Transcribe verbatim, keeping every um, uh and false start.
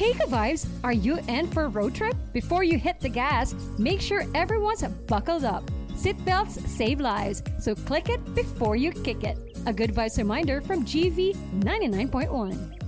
Hey, Ka Vibes! Are you in for a road trip? Before you hit the gas, make sure everyone's buckled up. Seatbelts save lives, so click it before you kick it. A good vibes reminder from G V ninety-nine point one.